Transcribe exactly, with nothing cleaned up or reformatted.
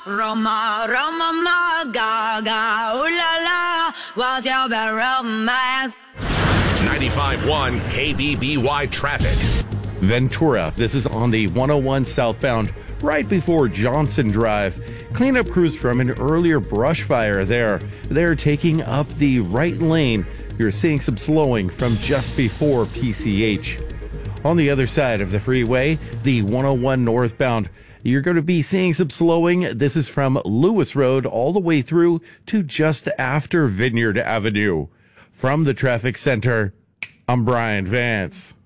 Roma, Roma, ma, ga, ga, ooh la la, what's your bad romance? ninety-five point one K B B Y traffic. Ventura, this is on the one oh one southbound, right before Johnson Drive. Cleanup crews from an earlier brush fire there. They're taking up the right lane. You're seeing some slowing from just before P C H. On the other side of the freeway, the one oh one northbound, you're going to be seeing some slowing. This is from Lewis Road all the way through to just after Vineyard Avenue. From the traffic center, I'm Brian Vance.